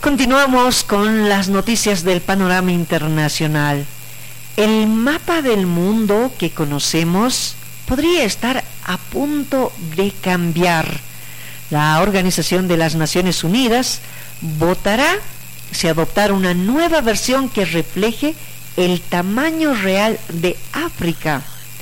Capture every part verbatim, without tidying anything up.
Continuamos con las noticias del panorama internacional. El mapa del mundo que conocemos podría estar a punto de cambiar. La Organización de las Naciones Unidas votará si adoptar una nueva versión que refleje el tamaño real de África.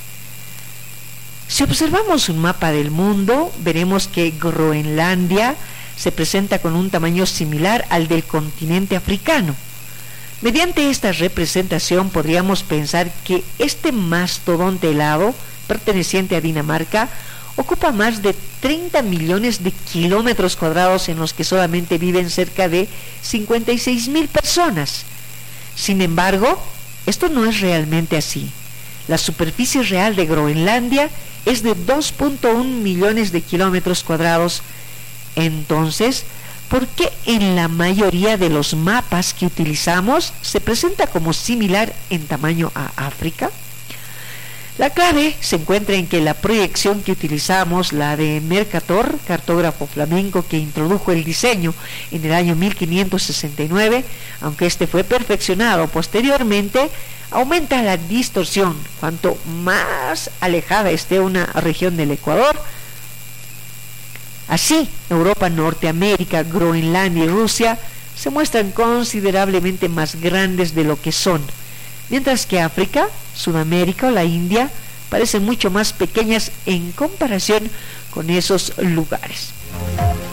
Si observamos un mapa del mundo, veremos que Groenlandia se presenta con un tamaño similar al del continente africano. Mediante esta representación podríamos pensar que este mastodonte helado, perteneciente a Dinamarca, ocupa más de treinta millones de kilómetros cuadrados en los que solamente viven cerca de cincuenta y seis mil personas. Sin embargo, esto no es realmente así. La superficie real de Groenlandia es de dos punto uno millones de kilómetros cuadrados. Entonces, ¿por qué en la mayoría de los mapas que utilizamos se presenta como similar en tamaño a África? La clave se encuentra en que la proyección que utilizamos, la de Mercator, cartógrafo flamenco que introdujo el diseño en el año mil quinientos sesenta y nueve, aunque este fue perfeccionado posteriormente, aumenta la distorsión. Cuanto más alejada esté una región del Ecuador, así, Europa, Norteamérica, Groenlandia y Rusia se muestran considerablemente más grandes de lo que son, mientras que África, Sudamérica o la India parecen mucho más pequeñas en comparación con esos lugares.